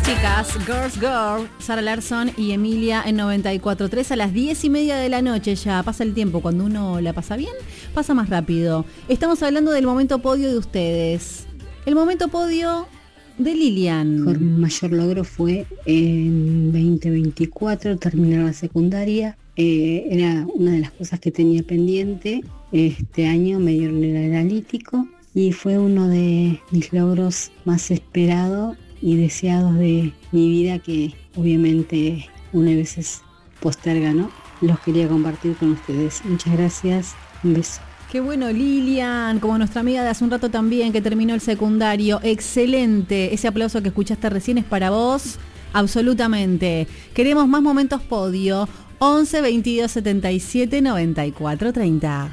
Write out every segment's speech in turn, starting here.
Chicas, Girls Girl, Sara Larsson y Emilia en 94.3 a las 10:30 de la noche. Ya pasa el tiempo, cuando uno la pasa bien, pasa más rápido. Estamos hablando del momento podio de ustedes. El momento podio de Lilian. Mi mayor logro fue en 2024, terminar la secundaria. Era una de las cosas que tenía pendiente. Este año me dieron el analítico y fue uno de mis logros más esperados y deseados de mi vida, que obviamente una veces posterga, ¿no? Los quería compartir con ustedes. Muchas gracias, un beso. Qué bueno, Lilian, como nuestra amiga de hace un rato también, que terminó el secundario. Excelente, ese aplauso que escuchaste recién es para vos, absolutamente. Queremos más momentos podio. 11 22 77 94 30.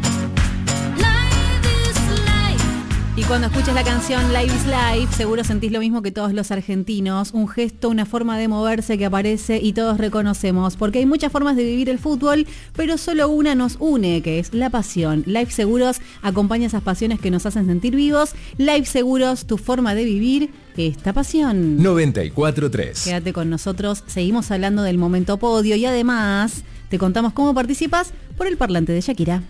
Y cuando escuchas la canción Live is Life, seguro sentís lo mismo que todos los argentinos, un gesto, una forma de moverse que aparece y todos reconocemos, porque hay muchas formas de vivir el fútbol, pero solo una nos une, que es la pasión. Life Seguros acompaña esas pasiones que nos hacen sentir vivos. Life Seguros, tu forma de vivir esta pasión. 94.3. Quédate con nosotros, seguimos hablando del momento podio y además te contamos cómo participas por el parlante de Shakira.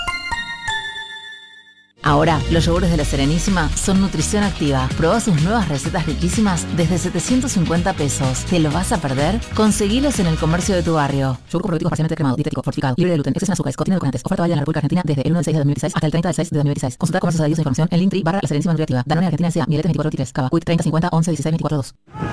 Ahora, los yogures de La Serenísima son nutrición activa. Probá sus nuevas recetas riquísimas desde 750 pesos. ¿Te lo vas a perder? Conseguilos en el comercio de tu barrio. Yogur con probióticos parcialmente cremado, dietético, fortificado, libre de gluten, exceso en azúcares, contiene edulcorantes. Oferta válida en la República Argentina desde el 1 del 6 de 2016 hasta el 30 del 6 de 2016. Consulta comercios adheridos e información en Linktree /La Serenísima Nutriactiva. Danone Argentina S.A. Mielete 2423. Cava. Quick 30 50 11 16 24 2.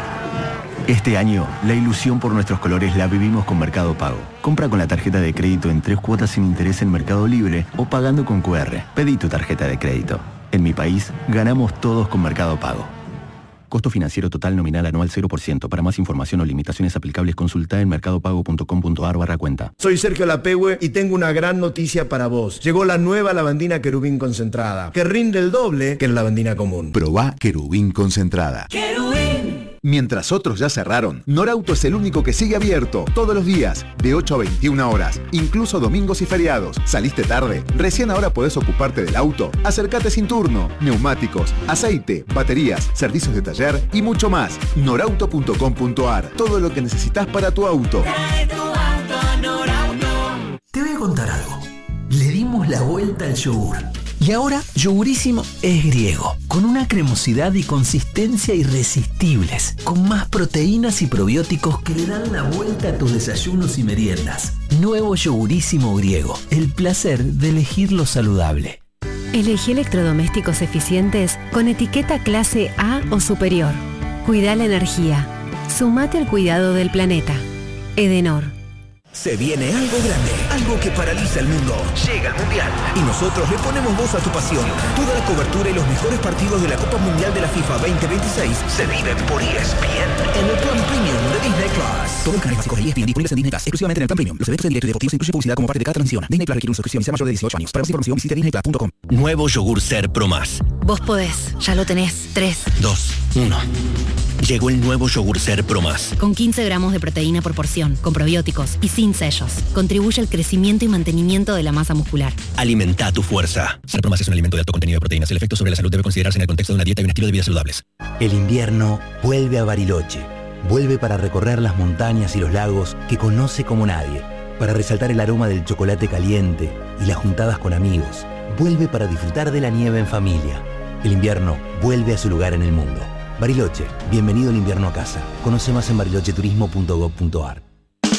Este año, la ilusión por nuestros colores la vivimos con Mercado Pago. Compra con la tarjeta de crédito en 3 cuotas sin interés en Mercado Libre o pagando con QR. Pedí tu tarjeta de crédito. En mi país, ganamos todos con Mercado Pago. Costo financiero total nominal anual 0%. Para más información o limitaciones aplicables, consulta en mercadopago.com.ar/cuenta. Soy Sergio Lapehue y tengo una gran noticia para vos. Llegó la nueva lavandina Querubín concentrada, que rinde el doble que la lavandina común. Probá Querubín concentrada. ¡Querubín! Mientras otros ya cerraron, Norauto es el único que sigue abierto todos los días, de 8 a 21 horas, incluso domingos y feriados. ¿Saliste tarde? Recién ahora podés ocuparte del auto. Acércate sin turno. Neumáticos, aceite, baterías, servicios de taller y mucho más. Norauto.com.ar. Todo lo que necesitas para tu auto. Trae tu auto a Norauto. Te voy a contar algo. Le dimos la vuelta al yogur. Y ahora, Yogurísimo es griego, con una cremosidad y consistencia irresistibles, con más proteínas y probióticos que le dan la vuelta a tus desayunos y meriendas. Nuevo Yogurísimo griego, el placer de elegir lo saludable. Elegí electrodomésticos eficientes con etiqueta clase A o superior. Cuida la energía. Sumate al cuidado del planeta. Edenor. Se viene algo grande, algo que paraliza el mundo. Llega el Mundial. Y nosotros le ponemos voz a tu pasión. Toda la cobertura y los mejores partidos de la Copa Mundial de la FIFA 2026 se viven por ESPN en el plan premium de Disney Plus. Todos los canales básicos de ESPN disponibles en Disney Plus, exclusivamente en el plan premium. Los eventos en directo y deportivos incluyen publicidad como parte de cada transmisión. Disney Plus requiere una suscripción y sea mayor de 18 años. Para más información visite disneyplus.com. Nuevo yogur Ser Pro Más. Vos podés, ya lo tenés. 3, 2, 1. Llegó el nuevo yogur Ser Pro Más. Con 15 gramos de proteína por porción, con probióticos y sin sellos. Contribuye al crecimiento y mantenimiento de la masa muscular. Alimenta tu fuerza. Ser Pro Más es un alimento de alto contenido de proteínas. El efecto sobre la salud debe considerarse en el contexto de una dieta y un estilo de vida saludables. El invierno vuelve a Bariloche. Vuelve para recorrer las montañas y los lagos que conoce como nadie. Para resaltar el aroma del chocolate caliente y las juntadas con amigos. Vuelve para disfrutar de la nieve en familia. El invierno vuelve a su lugar en el mundo. Bariloche, bienvenido el invierno a casa. Conoce más en barilocheturismo.gov.ar.